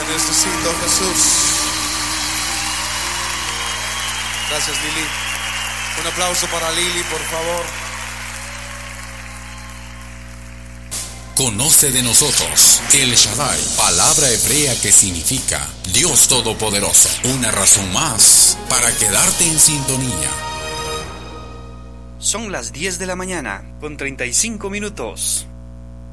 Te necesito, Jesús. Gracias, Lili. Un aplauso para Lili, por favor. Conoce de nosotros El Shaddai, palabra hebrea que significa Dios Todopoderoso. Una razón más para quedarte en sintonía. Son las 10 de la mañana con 35 minutos.